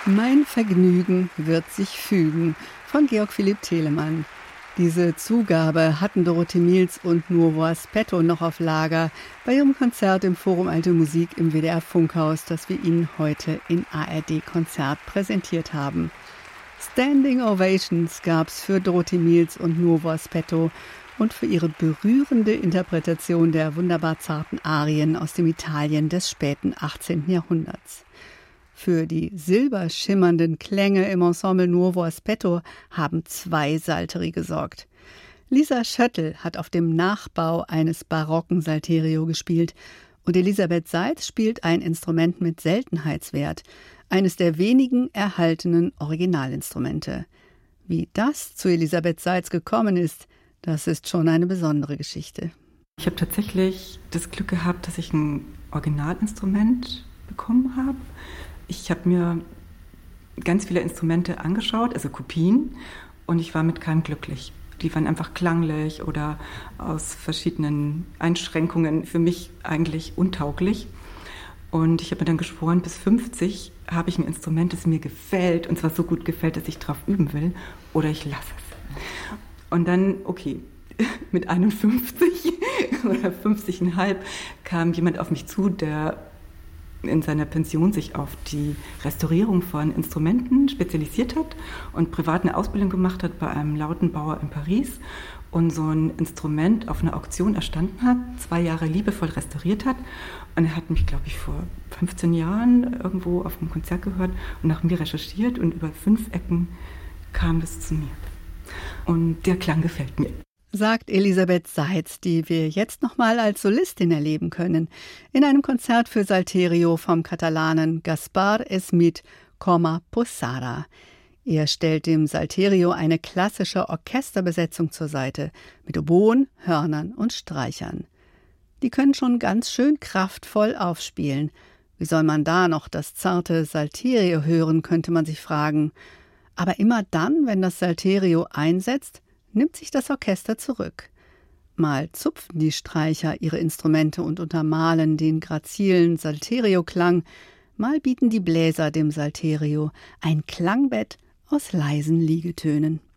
Mein Vergnügen wird sich fügen von Georg Philipp Telemann. Diese Zugabe hatten Dorothee Mielz und Nuovo Aspetto noch auf Lager bei ihrem Konzert im Forum Alte Musik im WDR Funkhaus, das wir Ihnen heute in ARD Konzert präsentiert haben. Standing Ovations gab's für Dorothee Mielz und Nuovo Aspetto und für ihre berührende Interpretation der wunderbar zarten Arien aus dem Italien des späten 18. Jahrhunderts. Für die silberschimmernden Klänge im Ensemble Nuovo Aspetto haben zwei Salteri gesorgt. Lisa Schöttl hat auf dem Nachbau eines barocken Salterio gespielt und Elisabeth Seitz spielt ein Instrument mit Seltenheitswert, eines der wenigen erhaltenen Originalinstrumente. Wie das zu Elisabeth Seitz gekommen ist, das ist schon eine besondere Geschichte. Ich habe tatsächlich das Glück gehabt, dass ich ein Originalinstrument bekommen habe. Ich habe mir ganz viele Instrumente angeschaut, also Kopien, und ich war mit keinem glücklich. Die waren einfach klanglich oder aus verschiedenen Einschränkungen für mich eigentlich untauglich. Und ich habe mir dann geschworen, bis 50 habe ich ein Instrument, das mir gefällt, und zwar so gut gefällt, dass ich drauf üben will, oder ich lasse es. Und dann, okay, mit 51 oder 50,5 kam jemand auf mich zu, der in seiner Pension sich auf die Restaurierung von Instrumenten spezialisiert hat und privat eine Ausbildung gemacht hat bei einem Lautenbauer in Paris und so ein Instrument auf einer Auktion erstanden hat, 2 Jahre liebevoll restauriert hat. Und er hat mich, glaube ich, vor 15 Jahren irgendwo auf einem Konzert gehört und nach mir recherchiert und über 5 Ecken kam es zu mir. Und der Klang gefällt mir. Sagt Elisabeth Seitz, die wir jetzt nochmal als Solistin erleben können, in einem Konzert für Salterio vom Katalanen Gaspar Smith Coma Posada. Er stellt dem Salterio eine klassische Orchesterbesetzung zur Seite, mit Oboen, Hörnern und Streichern. Die können schon ganz schön kraftvoll aufspielen. Wie soll man da noch das zarte Salterio hören, könnte man sich fragen. Aber immer dann, wenn das Salterio einsetzt, nimmt sich das Orchester zurück. Mal zupfen die Streicher ihre Instrumente und untermalen den grazilen Salterio-Klang, mal bieten die Bläser dem Salterio ein Klangbett aus leisen Liegetönen.